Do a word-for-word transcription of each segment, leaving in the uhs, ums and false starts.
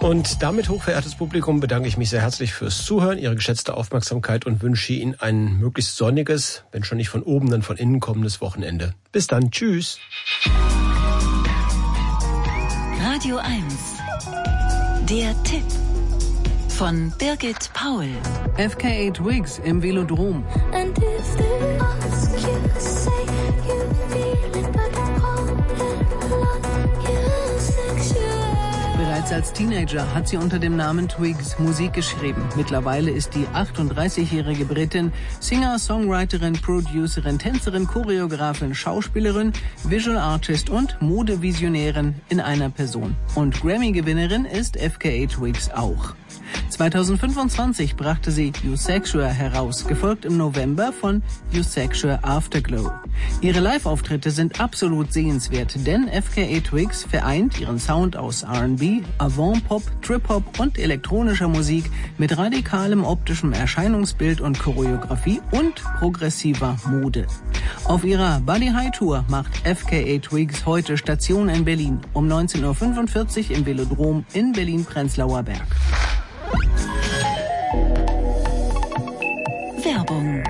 Und damit, hochverehrtes Publikum, bedanke ich mich sehr herzlich fürs Zuhören, Ihre geschätzte Aufmerksamkeit und wünsche Ihnen ein möglichst sonniges, wenn schon nicht von oben, dann von innen kommendes Wochenende. Bis dann, tschüss. Radio eins. Der Tipp von Birgit Paul. F K A Twigs im Velodrom. And if they ask you, say you feel it, but Bereits als Teenager hat sie unter dem Namen Twigs Musik geschrieben. Mittlerweile ist die achtunddreißigjährige Britin Singer, Songwriterin, Producerin, Tänzerin, Choreografin, Schauspielerin, Visual Artist und Modevisionärin in einer Person. Und Grammy-Gewinnerin ist F K A Twigs auch. zweitausendfünfundzwanzig brachte sie You Sexual heraus, gefolgt im November von You Sexual Afterglow. Ihre Live-Auftritte sind absolut sehenswert, denn F K A Twigs vereint ihren Sound aus R and B, Avant-Pop, Trip-Hop und elektronischer Musik mit radikalem optischem Erscheinungsbild und Choreografie und progressiver Mode. Auf ihrer Body High Tour macht F K A Twigs heute Station in Berlin um neunzehn Uhr fünfundvierzig im Velodrom in Berlin-Prenzlauer Berg. Werbung.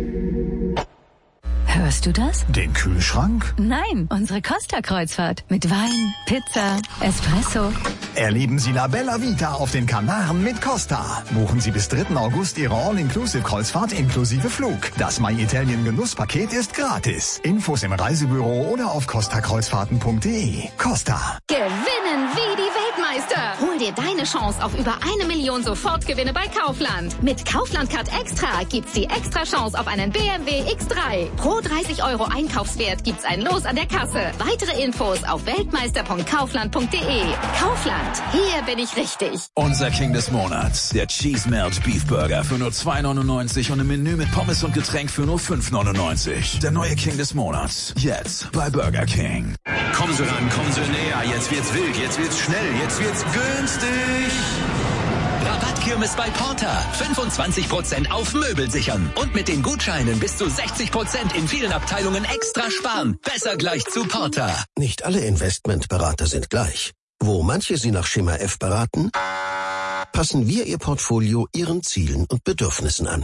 Hörst du das? Den Kühlschrank? Nein, unsere Costa-Kreuzfahrt. Mit Wein, Pizza, Espresso. Erleben Sie La Bella Vita auf den Kanaren mit Costa. Buchen Sie bis dritten August Ihre All-Inclusive-Kreuzfahrt inklusive Flug. Das My Italien Genusspaket ist gratis. Infos im Reisebüro oder auf costa kreuzfahrten punkt de. Costa. Gewinnen wie die Weltmeister. Hol dir deine Chance auf über eine Million Sofortgewinne bei Kaufland. Mit Kaufland Card Extra gibt's die extra Chance auf einen B M W X drei. Pro dreißig Euro Einkaufswert gibt's ein Los an der Kasse. Weitere Infos auf weltmeister punkt kaufland punkt de. Kaufland, hier bin ich richtig. Unser King des Monats, der Cheese Melt Beef Burger für nur zwei neunundneunzig und ein Menü mit Pommes und Getränk für nur fünf neunundneunzig. Der neue King des Monats, jetzt bei Burger King. Kommen Sie ran, kommen Sie näher, jetzt wird's wild, jetzt wird's schnell, jetzt wird's günstig. Rabattkirmes bei Porter. fünfundzwanzig Prozent auf Möbel sichern. Und mit den Gutscheinen bis zu sechzig Prozent in vielen Abteilungen extra sparen. Besser gleich zu Porter. Nicht alle Investmentberater sind gleich. Wo manche Sie nach Schema F beraten, passen wir Ihr Portfolio Ihren Zielen und Bedürfnissen an.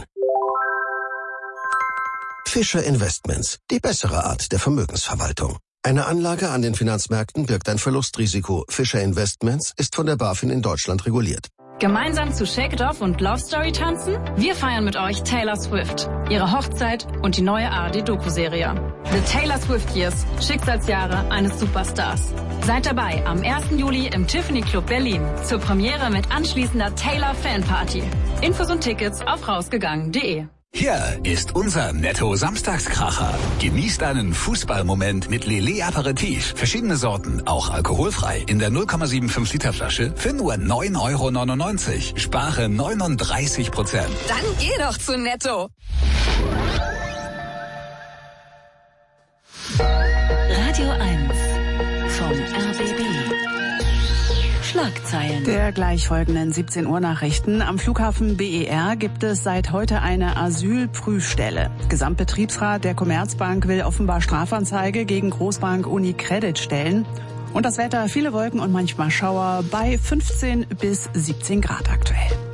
Fischer Investments, die bessere Art der Vermögensverwaltung. Eine Anlage an den Finanzmärkten birgt ein Verlustrisiko. Fischer Investments ist von der BaFin in Deutschland reguliert. Gemeinsam zu Shake It Off und Love Story tanzen? Wir feiern mit euch Taylor Swift, ihre Hochzeit und die neue A R D-Doku-Serie. The Taylor Swift Years, Schicksalsjahre eines Superstars. Seid dabei am ersten Juli im Tiffany Club Berlin zur Premiere mit anschließender Taylor Fanparty. Infos und Tickets auf rausgegangen punkt de. Hier ist unser Netto-Samstagskracher. Genießt einen Fußballmoment mit Lillet Aperitif. Verschiedene Sorten, auch alkoholfrei. In der null Komma fünfundsiebzig Liter Flasche für nur neun Euro neunundneunzig. Spare neununddreißig Prozent. Dann geh doch zu Netto. Radio eins vom R B B. Schlagzeilen. Der gleich folgenden siebzehn Uhr Nachrichten. Am Flughafen B E R gibt es seit heute eine Asylprüfstelle. Gesamtbetriebsrat der Commerzbank will offenbar Strafanzeige gegen Großbank UniCredit stellen. Und das Wetter, viele Wolken und manchmal Schauer bei fünfzehn bis siebzehn Grad aktuell.